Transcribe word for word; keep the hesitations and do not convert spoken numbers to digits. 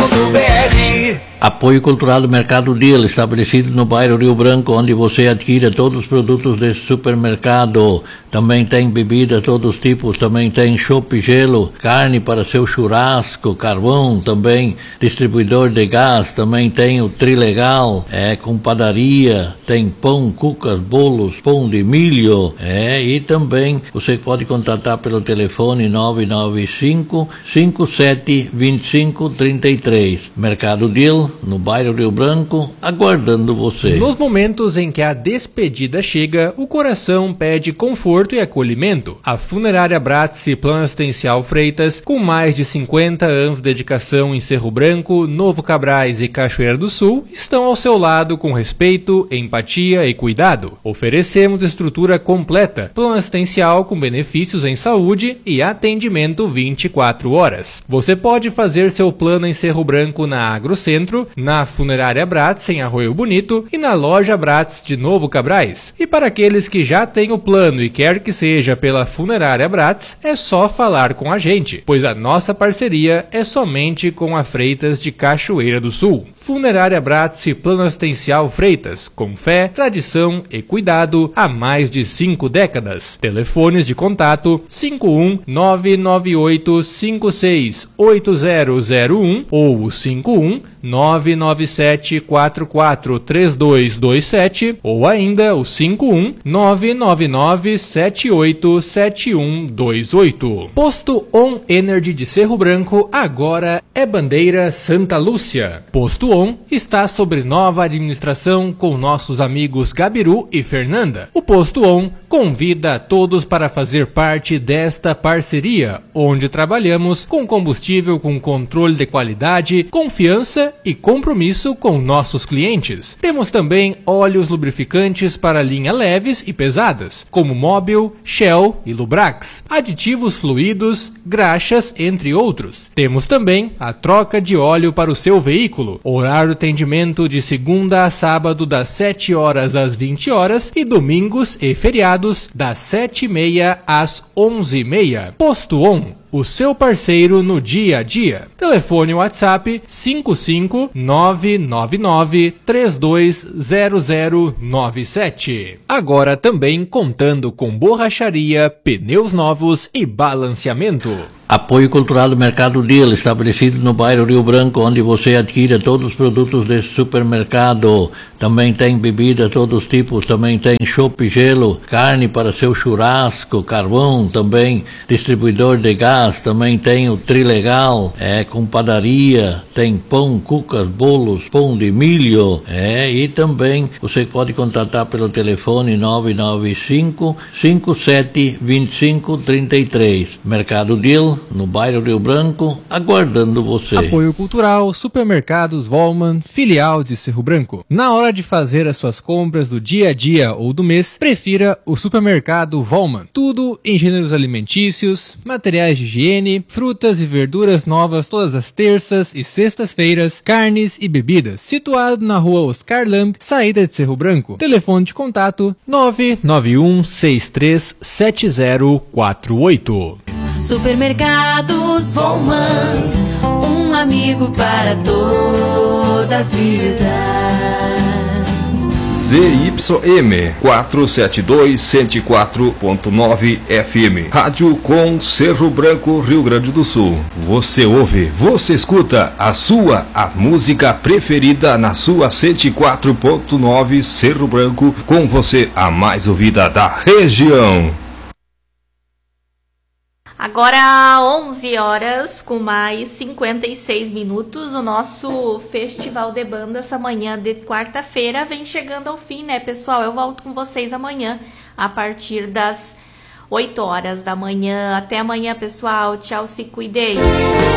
ponto b r. Apoio Cultural do Mercado Deal, estabelecido no bairro Rio Branco, onde você adquire todos os produtos desse supermercado. Também tem bebida, todos os tipos, também tem chopp, gelo, carne para seu churrasco, carvão, também distribuidor de gás, também tem o Trilegal, é, com padaria, tem pão, cucas, bolos, pão de milho, é, e também você pode contatar pelo telefone nove nove cinco, cinco sete dois cinco três três. Mercado Deal, no bairro Rio Branco, aguardando você. Nos momentos em que a despedida chega, o coração pede conforto e acolhimento. A Funerária Bratz e Plano Assistencial Freitas, com mais de cinquenta anos de dedicação em Cerro Branco, Novo Cabrais e Cachoeira do Sul, estão ao seu lado com respeito, empatia e cuidado. Oferecemos estrutura completa, plano assistencial com benefícios em saúde e atendimento vinte e quatro horas. Você pode fazer seu plano em Cerro Branco na Agrocentro, na Funerária Bratz em Arroio Bonito e na Loja Bratz de Novo Cabrais. E para aqueles que já têm o plano e quer que seja pela Funerária Bratz, é só falar com a gente, pois a nossa parceria é somente com a Freitas de Cachoeira do Sul. Funerária Bratz e Plano Assistencial Freitas, com fé, tradição e cuidado há mais de cinco décadas. Telefones de contato cinco um nove nove oito cinco seis oito zero zero um ou cinco um nove nove sete quatro quatro três dois dois sete ou ainda o cinco um nove nove nove sete oito sete um dois oito. Posto On Energy de Cerro Branco agora é bandeira Santa Lúcia. Posto On está sob nova administração com nossos amigos Gabiru e Fernanda. O Posto On convida a todos para fazer parte desta parceria, onde trabalhamos com combustível com controle de qualidade, confiança e compromisso com nossos clientes. Temos também óleos lubrificantes para linha leves e pesadas, como Mobil, Shell e Lubrax, aditivos fluidos, graxas, entre outros. Temos também a troca de óleo para o seu veículo, horário de atendimento de segunda a sábado das sete horas às vinte horas e domingos e feriados das sete e meia às onze e meia. Posto On, o seu parceiro no dia a dia. Telefone WhatsApp cinco cinco nove nove nove três dois zero zero nove sete. Agora também contando com borracharia, pneus novos e balanceamento. Apoio Cultural do Mercado Deal, estabelecido no bairro Rio Branco, onde você adquire todos os produtos desse supermercado. Também tem bebida, todos os tipos, também tem chopp, gelo, carne para seu churrasco, carvão, também distribuidor de gás, também tem o Trilegal, é, com padaria, tem pão, cucas, bolos, pão de milho, é, e também você pode contatar pelo telefone nove nove cinco, cinco sete dois cinco três três. Mercado Deal, no bairro Rio Branco, aguardando você. Apoio Cultural, Supermercados Volman, filial de Cerro Branco. Na hora de fazer as suas compras do dia a dia ou do mês, prefira o Supermercado Volman. Tudo em gêneros alimentícios, materiais de higiene, frutas e verduras novas todas as terças e sextas-feiras, carnes e bebidas. Situado na rua Oscar Lamb, saída de Cerro Branco. Telefone de contato nove nove um seis três sete zero quatro oito. Supermercados Volman, um amigo para toda a vida. Z Y M quatrocentos e setenta e dois, cento e quatro ponto nove F M. Rádio com Cerro Branco, Rio Grande do Sul. Você ouve, você escuta a sua, a música preferida na sua cento e quatro ponto nove Cerro Branco, com você a mais ouvida da região. Agora onze horas com mais cinquenta e seis minutos, o nosso Festival de Banda essa manhã de quarta-feira vem chegando ao fim, né, pessoal? Eu volto com vocês amanhã a partir das oito horas da manhã. Até amanhã, pessoal. Tchau, se cuidem.